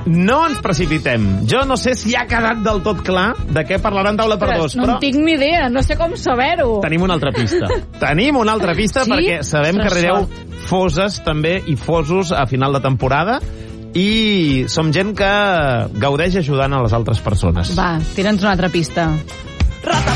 no ens precipitem. Jo no sé si ha quedat del tot clar de què parlaran Taula per Dos, No en tinc ni idea, no sé com saber-ho. tenim una altra pista. Tenim una altra pista, Sí? perquè sabem que arribareu foses també i fosos a final de temporada i som gent que gaudeix ajudant a les altres persones. Va, tira'ns una altra pista.